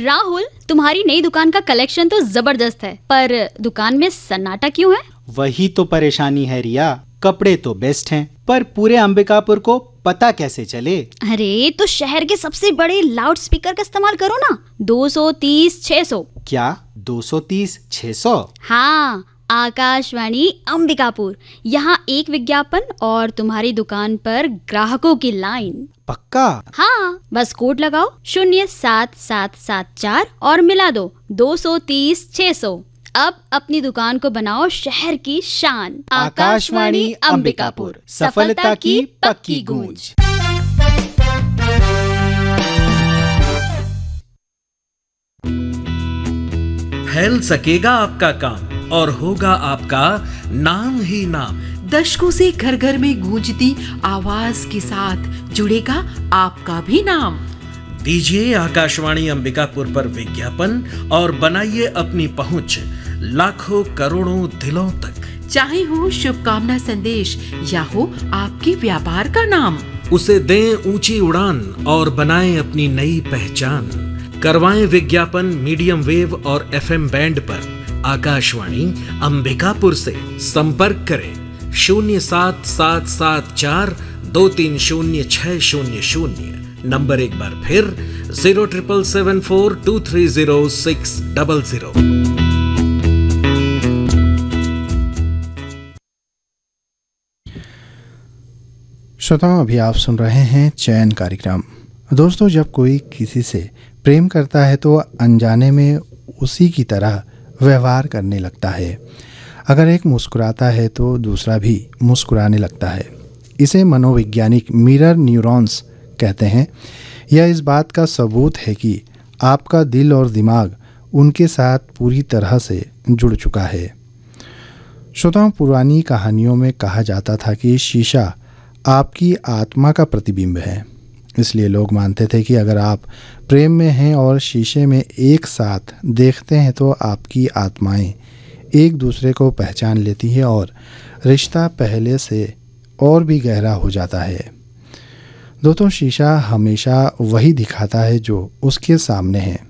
राहुल, तुम्हारी नई दुकान का कलेक्शन तो जबरदस्त है, पर दुकान में सन्नाटा क्यों है? वही तो परेशानी है रिया। कपड़े तो बेस्ट हैं, पर पूरे अंबिकापुर को पता कैसे चले? अरे तो शहर के सबसे बड़े लाउड स्पीकर का इस्तेमाल करो ना। 230-600। क्या 230-600? हाँ, आकाशवाणी अंबिकापुर। यहाँ एक विज्ञापन और तुम्हारी दुकान पर ग्राहकों की लाइन। पक्का? हाँ, बस कोड लगाओ 07774 और मिला दो 230-600। अब अपनी दुकान को बनाओ शहर की शान। आकाशवाणी अंबिकापुर, सफलता की पक्की गूंज। फैल सकेगा आपका काम और होगा आपका नाम ही नाम। दशकों से घर घर में गूंजती आवाज के साथ जुड़ेगा आपका भी नाम। दीजिए आकाशवाणी अंबिकापुर पर विज्ञापन और बनाइए अपनी पहुंच लाखों करोड़ों दिलों तक। चाहे हो शुभकामना संदेश या हो आपके व्यापार का नाम, उसे दें ऊंची उड़ान और बनाएं अपनी नई पहचान। करवाएं विज्ञापन मीडियम वेव और FM बैंड पर। आकाशवाणी अंबिकापुर से संपर्क करें 07774 230-600। नंबर एक बार फिर 07774 230-600। श्रोताओं, अभी आप सुन रहे हैं चयन कार्यक्रम। दोस्तों, जब कोई किसी से प्रेम करता है तो अनजाने में उसी की तरह व्यवहार करने लगता है। अगर एक मुस्कुराता है तो दूसरा भी मुस्कुराने लगता है। इसे मनोवैज्ञानिक मिरर न्यूरॉन्स कहते हैं। यह इस बात का सबूत है कि आपका दिल और दिमाग उनके साथ पूरी तरह से जुड़ चुका है। श्रोताओं, पुरानी कहानियों में कहा जाता था कि शीशा आपकी आत्मा का प्रतिबिंब है। इसलिए लोग मानते थे कि अगर आप प्रेम में हैं और शीशे में एक साथ देखते हैं तो आपकी आत्माएं एक दूसरे को पहचान लेती है और रिश्ता पहले से और भी गहरा हो जाता है। दोस्तों, शीशा हमेशा वही दिखाता है जो उसके सामने है।